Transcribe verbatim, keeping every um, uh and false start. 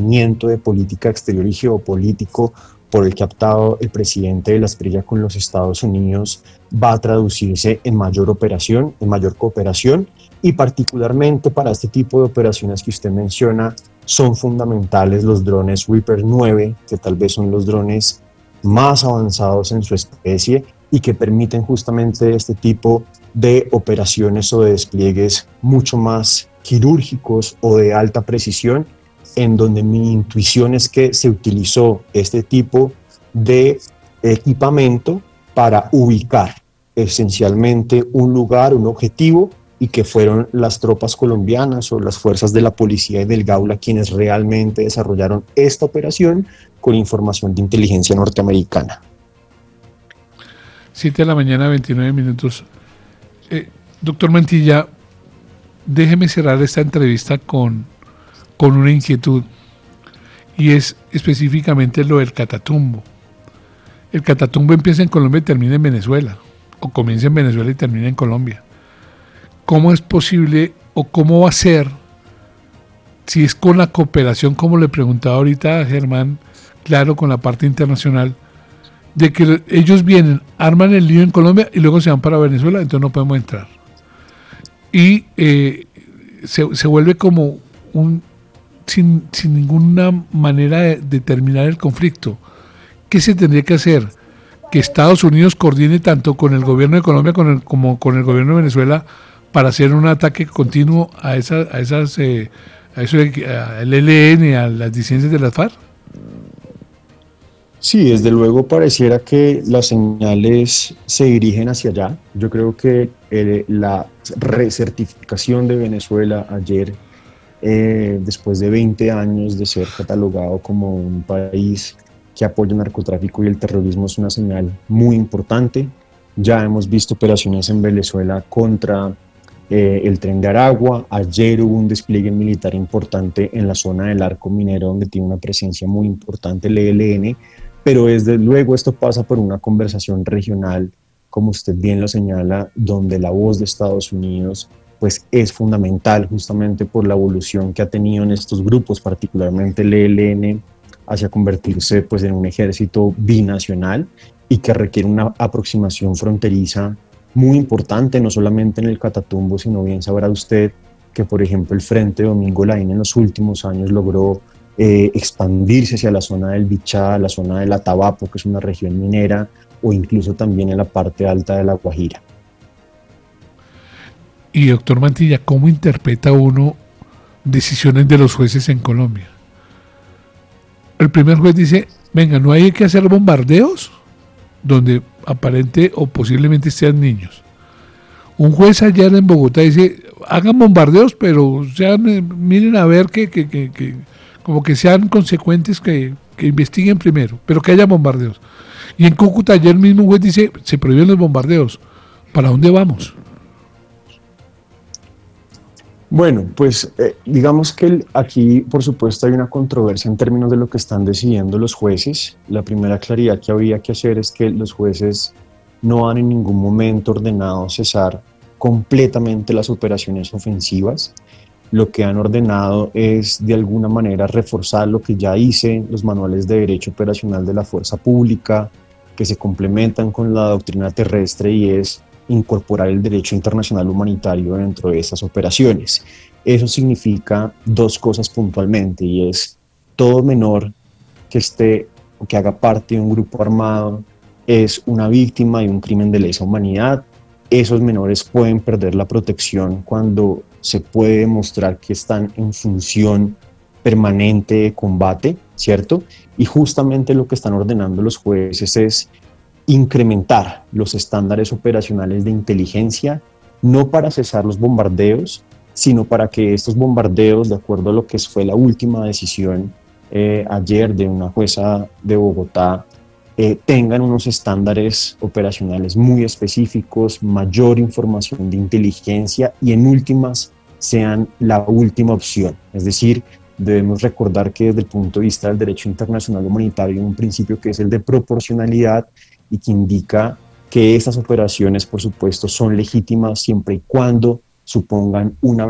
alineamiento de política exterior y geopolítico por el que ha optado el presidente de la Espriella con los Estados Unidos va a traducirse en mayor operación, en mayor cooperación, y particularmente para este tipo de operaciones que usted menciona son fundamentales los drones Reaper nueve, que tal vez son los drones más avanzados en su especie y que permiten justamente este tipo de operaciones o de despliegues mucho más quirúrgicos o de alta precisión, en donde mi intuición es que se utilizó este tipo de equipamiento para ubicar esencialmente un lugar, un objetivo, y que fueron las tropas colombianas o las fuerzas de la policía y del Gaula quienes realmente desarrollaron esta operación con información de inteligencia norteamericana. siete de la mañana, veintinueve minutos. Eh, doctor Mantilla, déjeme cerrar esta entrevista con, con una inquietud, y es específicamente lo del Catatumbo. El Catatumbo empieza en Colombia y termina en Venezuela, o comienza en Venezuela y termina en Colombia. ¿Cómo es posible o cómo va a ser, si es con la cooperación, como le preguntaba ahorita a Germán, claro, con la parte internacional, de que ellos vienen, arman el lío en Colombia y luego se van para Venezuela, entonces no podemos entrar? Y eh, se, se vuelve como un, sin, sin ninguna manera de, de terminar el conflicto. ¿Qué se tendría que hacer? Que Estados Unidos coordine tanto con el gobierno de Colombia con el, como con el gobierno de Venezuela para hacer un ataque continuo a esas, a esas, eh, a eso, al E L N, a las disidencias de las FARC. Sí, desde luego pareciera que las señales se dirigen hacia allá. Yo creo que eh, la recertificación de Venezuela ayer, eh, después de veinte años de ser catalogado como un país que apoya el narcotráfico y el terrorismo, es una señal muy importante. Ya hemos visto operaciones en Venezuela contra eh, el Tren de Aragua. Ayer hubo un despliegue militar importante en la zona del Arco Minero, donde tiene una presencia muy importante el E L N, pero desde luego esto pasa por una conversación regional, como usted bien lo señala, donde la voz de Estados Unidos pues es fundamental, justamente por la evolución que ha tenido en estos grupos, particularmente el E L N, hacia convertirse pues en un ejército binacional y que requiere una aproximación fronteriza muy importante, no solamente en el Catatumbo, sino bien sabrá usted que, por ejemplo, el Frente Domingo Laín en los últimos años logró eh, expandirse hacia la zona del Bichá, la zona del Atabapo, que es una región minera, o incluso también en la parte alta de La Guajira. Y doctor Mantilla, ¿cómo interpreta uno decisiones de los jueces en Colombia? El primer juez dice, venga, no hay que hacer bombardeos donde aparente o posiblemente sean niños. Un juez allá en Bogotá dice, hagan bombardeos, pero sean, eh, miren a ver que, que, que, que como que sean consecuentes, que, que investiguen primero, pero que haya bombardeos. Y en Cúcuta ayer mismo un juez dice, se prohíben los bombardeos. ¿Para dónde vamos? Bueno, pues eh, digamos que el, aquí por supuesto hay una controversia en términos de lo que están decidiendo los jueces. La primera claridad que había que hacer es que los jueces no han en ningún momento ordenado cesar completamente las operaciones ofensivas. Lo que han ordenado es de alguna manera reforzar lo que ya dicen los manuales de derecho operacional de la fuerza pública, que se complementan con la doctrina terrestre, y es incorporar el derecho internacional humanitario dentro de estas operaciones. Eso significa dos cosas puntualmente, y es todo menor que esté o que haga parte de un grupo armado es una víctima de un crimen de lesa humanidad. Esos menores pueden perder la protección cuando se puede demostrar que están en función permanente de combate, ¿cierto? Y justamente lo que están ordenando los jueces es incrementar los estándares operacionales de inteligencia, no para cesar los bombardeos, sino para que estos bombardeos, de acuerdo a lo que fue la última decisión eh, ayer de una jueza de Bogotá, eh, tengan unos estándares operacionales muy específicos, mayor información de inteligencia y en últimas sean la última opción. Es decir, debemos recordar que desde el punto de vista del derecho internacional humanitario hay un principio que es el de proporcionalidad, y que indica que estas operaciones, por supuesto, son legítimas siempre y cuando supongan una